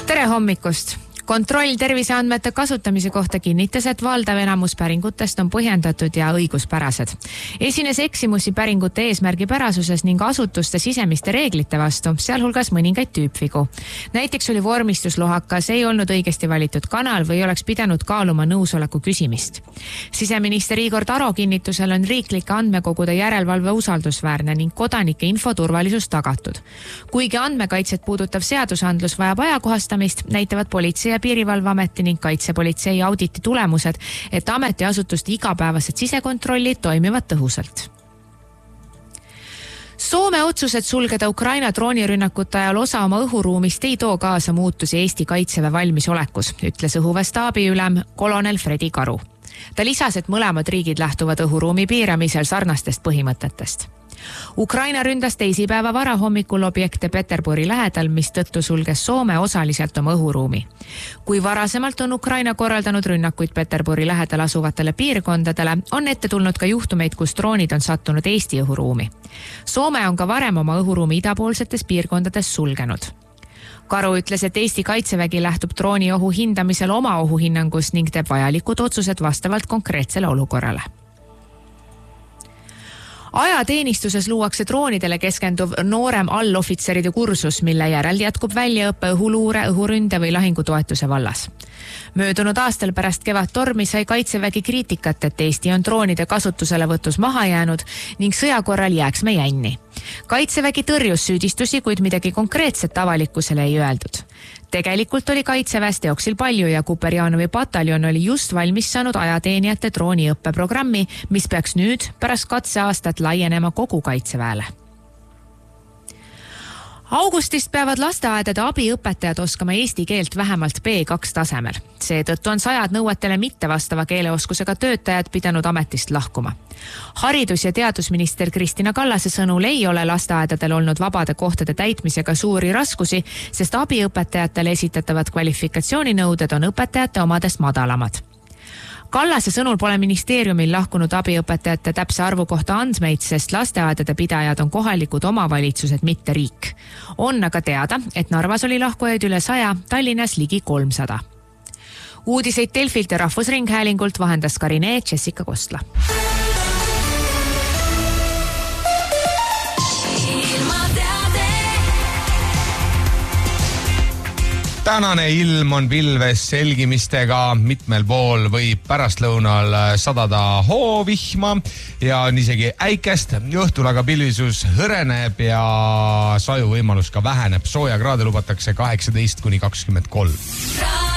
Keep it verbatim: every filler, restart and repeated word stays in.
Tere hommikust! Kontroll terviseandmete kasutamise kohta kinnitas, et valdav enamus päringutest on põhjendatud ja õiguspärased. Esines eksimusi päringute eesmärgipärasuses ning asutuste sisemiste reeglite vastu, sealhulgas mõningaid tüüpvigu. Näiteks oli vormistus lohakas, ei olnud õigesti valitud kanal või oleks pidanud kaaluma nõusoleku küsimist. Siseminister Igor Taro kinnitusel on riiklike andmekogude järelevalve usaldusväärne ning kodanike infoturvalisus tagatud. Kuigi andmekaitset puudutav seadusandlus vajab ajakohastamist, näitavad politsei ja Piirivalveameti ning kaitsepolitsei auditi tulemused, et ametiasutuste igapäevased sisekontrollid toimivad tõhusalt. Soome otsused sulgeda Ukraina droonirünnakute ajal osa oma õhuruumist ei too kaasa muutusi Eesti kaitseväe valmisolekus, ütles õhuväestaabi ülem kolonel Fredi Karu. Ta lisas, et mõlemad riigid lähtuvad õhuruumi piiramisel sarnastest põhimõtetest. Ukraina ründas teisipäeva varahommikul objekte Peterburi lähedal, mis tõttu sulges Soome osaliselt oma õhuruumi. Kui varasemalt on Ukraina korraldanud rünnakuid Peterburi lähedal asuvatele piirkondadele, on ette tulnud ka juhtumeid, kus droonid on sattunud Eesti õhuruumi. Soome on ka varem oma õhuruumi idapoolsetes piirkondades sulgenud. Karu ütles, et Eesti kaitsevägi lähtub drooni ohu hindamisel oma ohuhinnangust ning teeb vajalikud otsused vastavalt konkreetsele olukorrale. Ajateenistuses luuakse droonidele keskenduv noorem allohvitseride kursus, mille järel jätkub väljaõppe õhuluure, õhuründe või lahingutoetuse vallas. Möödunud aastal pärast kevadtormi sai kaitsevägi kriitikat, et Eesti on droonide kasutusele võtus maha jäänud ning sõja korral jääks me jänni. Kaitsevägi tõrjus süüdistusi, kuid midagi konkreetset avalikkusele ei öeldud. Tegelikult oli kaitseväes teoksil palju ja Kuperjanovi pataljon oli just valmis saanud ajateenijate drooniõppeprogrammi, mis peaks nüüd pärast katseaastat laienema kogu kaitseväele. Augustist peavad lasteaedade abiõpetajad oskama eesti keelt vähemalt B kaks tasemel. Seetõttu on sajad nõuetele mittevastava keeleoskusega töötajad pidanud ametist lahkuma. Haridus- ja teadusminister Kristina Kallase sõnul ei ole lasteaedadel olnud vabade kohtade täitmisega suuri raskusi, sest abiõpetajatele esitatavad kvalifikatsiooninõuded on õpetajate omadest madalamad. Kallase sõnul pole ministeeriumil lahkunud abiõpetajate täpse arvu kohta andmeid, sest lasteaedade pidajad on kohalikud omavalitsused, mitte riik. On aga teada, et Narvas oli lahkujaid üle saja, Tallinnas ligi kolmsada. Uudiseid Delfilt ja Rahvusringhäälingult vahendas Karine Jessica Kostla. Tänane ilm on pilves selgimistega, mitmel pool võib pärastlõunal sadada hoovihma ja on isegi äikest. Õhtul aga pilvisus hõreneb ja saju võimalus ka väheneb. Sooja kraade lubatakse kaheksateist kuni kakskümmend kolm.